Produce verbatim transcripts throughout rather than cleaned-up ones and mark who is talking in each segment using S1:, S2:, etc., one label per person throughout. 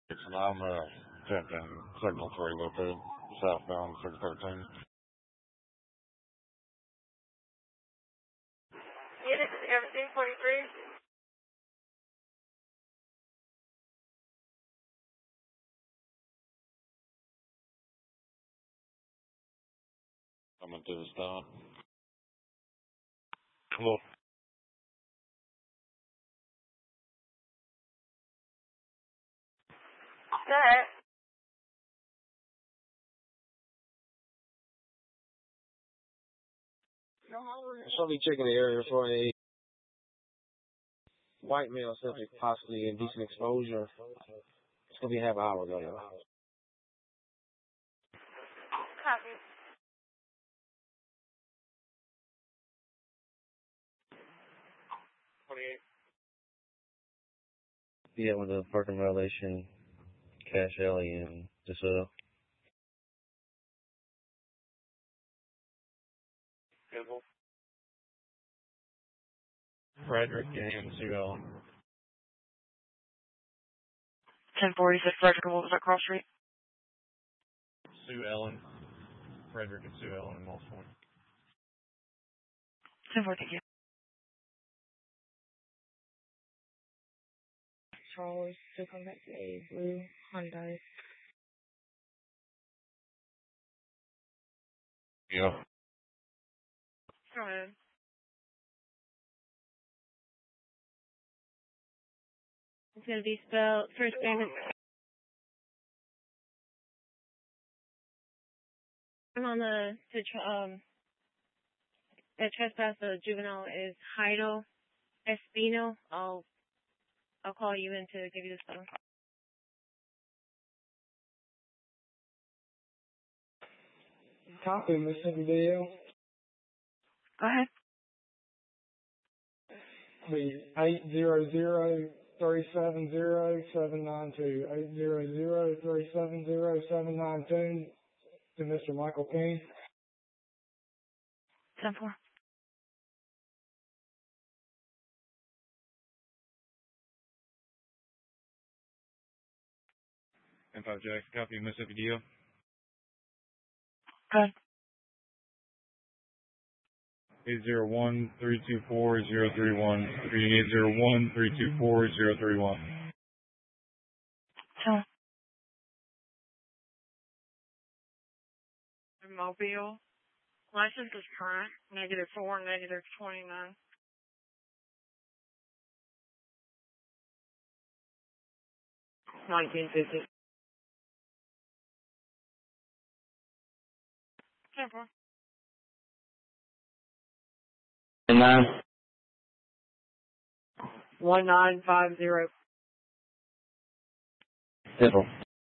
S1: And I'm uh, attempting signal three located southbound six thirteen.
S2: Unit seventeen forty-three.
S1: Coming to the stop. Cool.
S2: Go ahead.
S3: I'll be checking the area for a white male subject possibly indecent exposure. It's going to be a half hour ago.
S2: Copy.
S3: twenty-eight. Yeah, with a parking violation, cash alley, and just uh.
S1: Frederick and Sue Ellen.
S2: ten forty-six Frederick, what was that cross street?
S1: Sue Ellen. Frederick and Sue Ellen in multiple.
S2: ten forty, thank you. Charles, to come back to a blue Hyundai.
S1: Yeah.
S2: Go ahead. It's going to be spelled first name. I'm on the, to, tr- um, the trespass, the juvenile is Heido Espino. I'll, I'll call you in to give you the spelling.
S3: Copy, Mississippi D L.
S2: Go ahead.
S3: Be eight zero zero three seven zero seven nine two. Eight zero zero three seven zero seven nine two to Mister Michael King.
S2: ten four.
S1: M five Jack, copy Mississippi deal.
S2: Good.
S1: eight zero one three two four zero three one. Repeating eight zero one three two four zero three one.
S2: So. Mobile. License is current. Negative four, negative twenty-nine. nineteen fifty. ten four.
S3: Nine.
S2: one nine five zero.
S3: Simple.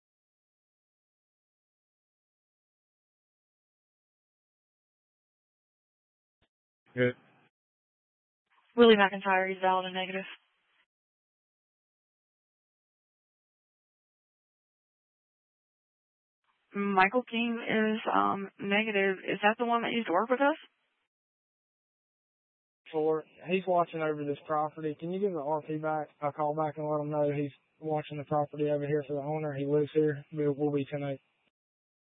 S1: Good.
S2: Willie McIntyre, he's valid and negative. Michael King is um negative. Is that the one that used to work with us?
S3: For he's watching over this property. Can you give the R P back a call back and let him know he's watching the property over here for the owner? He lives here. We'll, we'll be tonight.